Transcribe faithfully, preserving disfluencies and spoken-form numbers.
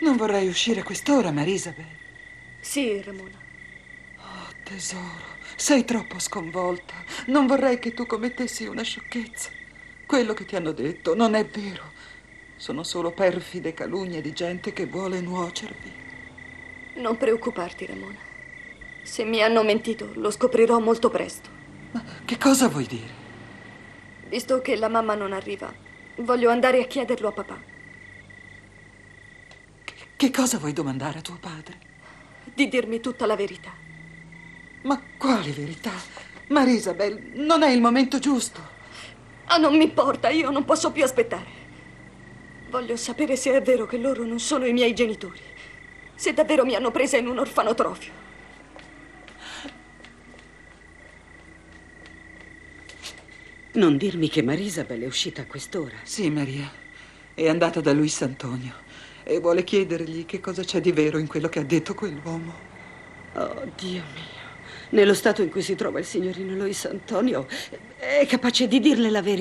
Non vorrei uscire a quest'ora, Marisabel. Sì, Ramona. Oh, tesoro, sei troppo sconvolta. Non vorrei che tu commettessi una sciocchezza. Quello che ti hanno detto non è vero. Sono solo perfide calunnie di gente che vuole nuocervi. Non preoccuparti, Ramona. Se mi hanno mentito, lo scoprirò molto presto. Ma che cosa vuoi dire? Visto che la mamma non arriva, voglio andare a chiederlo a papà. Che, che cosa vuoi domandare a tuo padre? Di dirmi tutta la verità. Ma quale verità? Marisabel, non è il momento giusto. Ah, non mi importa, io non posso più aspettare. Voglio sapere se è vero che loro non sono i miei genitori. Se davvero mi hanno presa in un orfanotrofio. Non dirmi che Marisabel è uscita a quest'ora. Sì, Maria. È andata da Luis Antonio e vuole chiedergli che cosa c'è di vero in quello che ha detto quell'uomo. Oh, Dio mio. Nello stato in cui si trova il signorino Luis Antonio, è capace di dirle la verità.